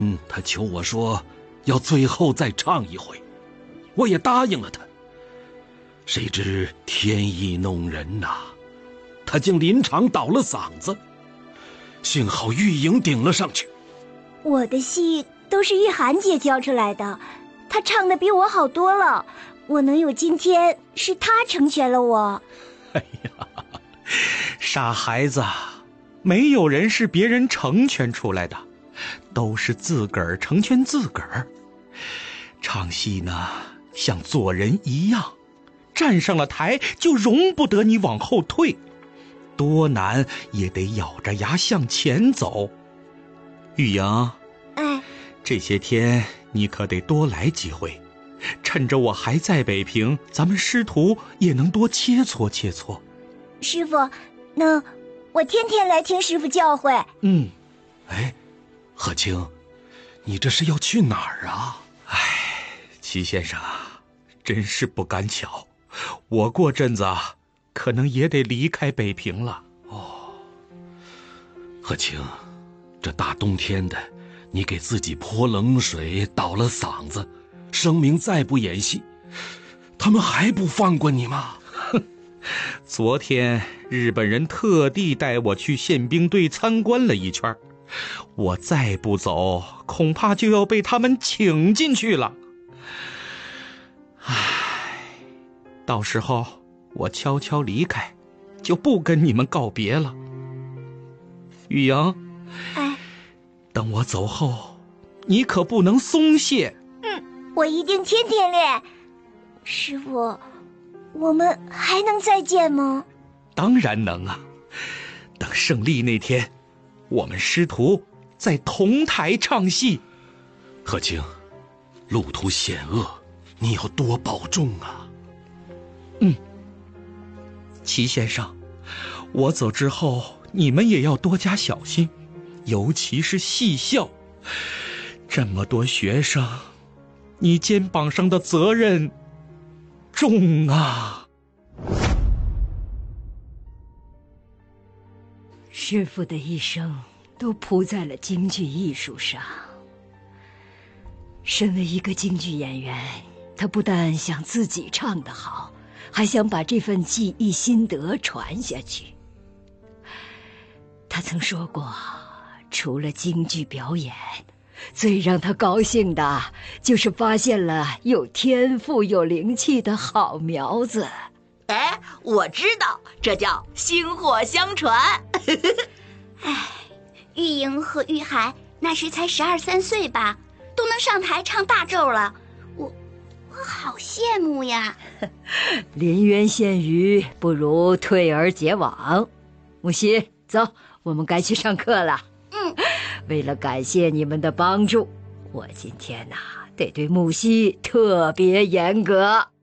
他求我说要最后再唱一回，我也答应了他。谁知天意弄人呐，他竟临场倒了嗓子，幸好玉莹顶了上去。 我的戏都是玉涵姐教出来的，她唱的比我好多了，我能有今天是她成全了我。 哎呀，傻孩子，没有人是别人成全出来的，都是自个儿成全自个儿。唱戏呢，像做人一样，站上了台就容不得你往后退，多难也得咬着牙向前走。玉莹，这些天你可得多来几回，趁着我还在北平，咱们师徒也能多切磋切磋。 师傅，那我天天来听师傅教诲。 贺青，你这是要去哪儿啊？ 齐先生啊，真是不赶巧，我过阵子可能也得离开北平了。 贺青，这大冬天的，你给自己泼冷水，倒了嗓子，声明再不演戏，他们还不放过你吗？ 昨天日本人特地带我去宪兵队参观了一圈，我再不走，恐怕就要被他们请进去了。到时候我悄悄离开，就不跟你们告别了。玉莹，等我走后，你可不能松懈。 我一定天天练。师傅，我们还能再见吗？ 当然能啊，等胜利那天，我们师徒在同台唱戏。 贺青，路途险恶，你要多保重啊。 齐先生，我走之后，你们也要多加小心，尤其是戏校，这么多学生，你肩膀上的责任重啊。 师父的一生都扑在了京剧艺术上。身为一个京剧演员，他不但想自己唱得好，还想把这份技艺心得传下去。他曾说过，除了京剧表演，最让他高兴的就是发现了有天赋有灵气的好苗子。 我知道，这叫薪火相传。 玉莹和玉涵那时才12、13岁吧，都能上台唱大咒了，我好羡慕呀。 临渊羡鱼，不如退而结网。木西，走，我们该去上课了。为了感谢你们的帮助，我今天得对木西特别严格。